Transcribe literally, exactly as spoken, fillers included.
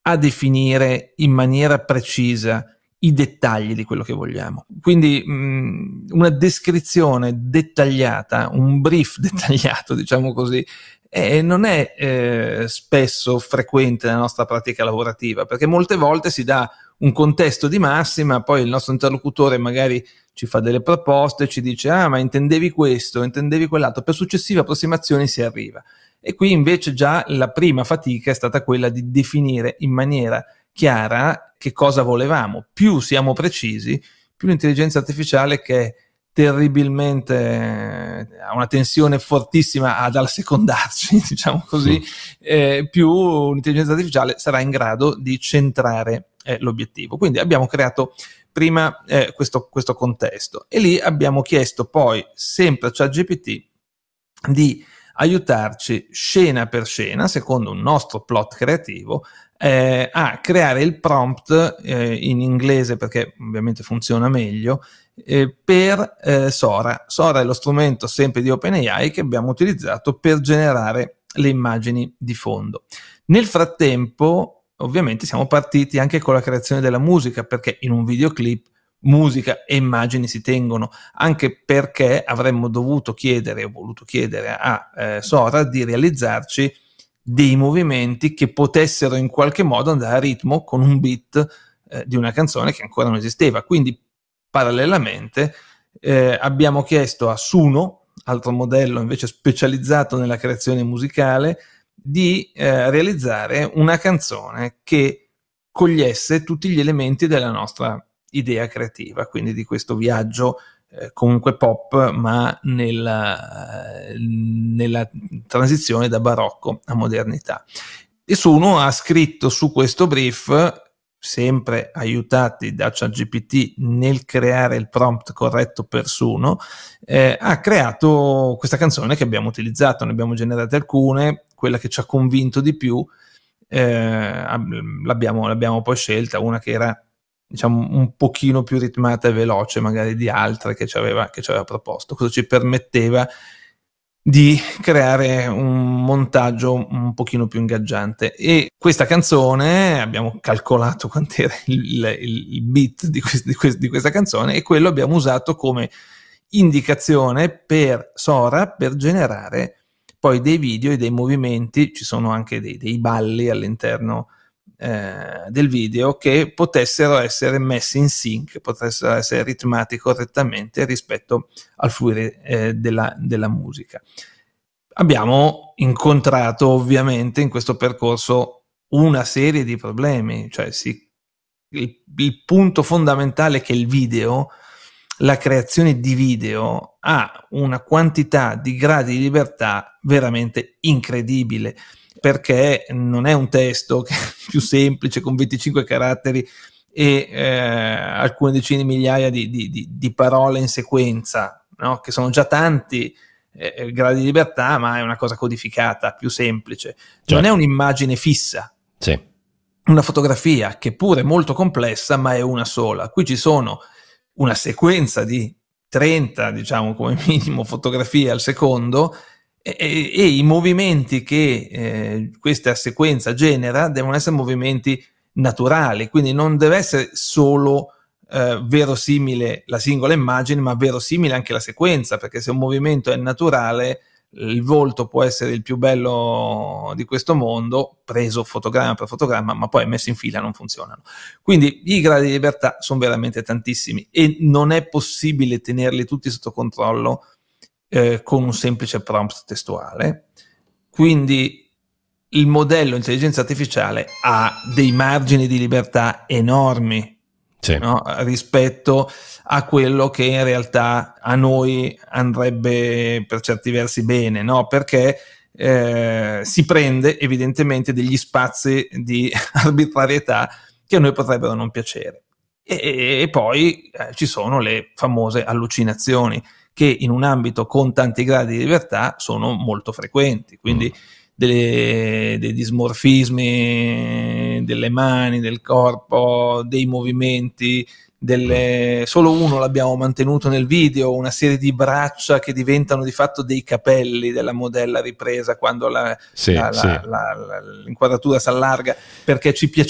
a definire in maniera precisa i dettagli di quello che vogliamo. Quindi mh, una descrizione dettagliata, un brief dettagliato, diciamo così, eh, non è eh, spesso frequente nella nostra pratica lavorativa, perché molte volte si dà un contesto di massima, poi il nostro interlocutore magari ci fa delle proposte, ci dice ah ma intendevi questo, intendevi quell'altro, per successive approssimazioni si arriva. E qui invece già la prima fatica è stata quella di definire in maniera chiara che cosa volevamo. Più siamo precisi, più l'intelligenza artificiale, che è terribilmente ha una tensione fortissima ad assecondarci, diciamo così, mm. eh, più l'intelligenza artificiale sarà in grado di centrare eh, l'obiettivo. Quindi abbiamo creato prima eh, questo, questo contesto e lì abbiamo chiesto poi sempre a ChatGPT di aiutarci scena per scena, secondo un nostro plot creativo, eh, a creare il prompt eh, in inglese, perché ovviamente funziona meglio, eh, per eh, Sora. Sora è lo strumento sempre di OpenAI che abbiamo utilizzato per generare le immagini di fondo. Nel frattempo, ovviamente, siamo partiti anche con la creazione della musica, perché in un videoclip musica e immagini si tengono, anche perché avremmo dovuto chiedere o voluto chiedere a eh, Sora di realizzarci dei movimenti che potessero in qualche modo andare a ritmo con un beat eh, di una canzone che ancora non esisteva. Quindi parallelamente eh, abbiamo chiesto a Suno, altro modello invece specializzato nella creazione musicale, di eh, realizzare una canzone che cogliesse tutti gli elementi della nostra idea creativa, quindi di questo viaggio eh, comunque pop, ma nella, nella transizione da barocco a modernità. E Suno ha scritto su questo brief, sempre aiutati da ChatGPT nel creare il prompt corretto per Suno, eh, ha creato questa canzone che abbiamo utilizzato. Ne abbiamo generate alcune, quella che ci ha convinto di più eh, l'abbiamo, l'abbiamo poi scelta, una che era diciamo un pochino più ritmata e veloce magari di altre che ci aveva, che ci aveva proposto. Questo ci permetteva di creare un montaggio un pochino più ingaggiante. E questa canzone, abbiamo calcolato quant'era il, il, il beat di, quest, di, quest, di questa canzone, e quello abbiamo usato come indicazione per Sora per generare poi dei video e dei movimenti. Ci sono anche dei, dei balli all'interno Eh, del video che potessero essere messi in sync, potessero essere ritmati correttamente rispetto al fluire eh, della, della musica. Abbiamo incontrato ovviamente in questo percorso una serie di problemi, cioè sì, il, il punto fondamentale è che il video, la creazione di video, ha una quantità di gradi di libertà veramente incredibile, perché non è un testo che è più semplice con venticinque caratteri e eh, alcune decine di migliaia di, di, di, di parole in sequenza, no? Che sono già tanti eh, gradi di libertà, ma è una cosa codificata, più semplice. Certo. Non è un'immagine fissa, sì. Una fotografia che pure è molto complessa, ma è una sola. Qui ci sono una sequenza di trenta, diciamo come minimo, fotografie al secondo, E, e, e i movimenti che eh, questa sequenza genera devono essere movimenti naturali, quindi non deve essere solo eh, verosimile la singola immagine, ma verosimile anche la sequenza, perché se un movimento è naturale, il volto può essere il più bello di questo mondo, preso fotogramma per fotogramma, ma poi messi in fila non funzionano. Quindi i gradi di libertà sono veramente tantissimi e non è possibile tenerli tutti sotto controllo Eh, con un semplice prompt testuale. Quindi il modello intelligenza artificiale ha dei margini di libertà enormi, sì. No? Rispetto a quello che in realtà a noi andrebbe per certi versi bene, no? Perché eh, si prende evidentemente degli spazi di arbitrarietà che a noi potrebbero non piacere. E, e poi eh, ci sono le famose allucinazioni, che in un ambito con tanti gradi di libertà sono molto frequenti, quindi mm. delle, dei dismorfismi delle mani, del corpo, dei movimenti, delle... solo uno l'abbiamo mantenuto nel video, una serie di braccia che diventano di fatto dei capelli della modella ripresa quando la, sì, la, sì. la, la, la, l'inquadratura si allarga, perché ci piace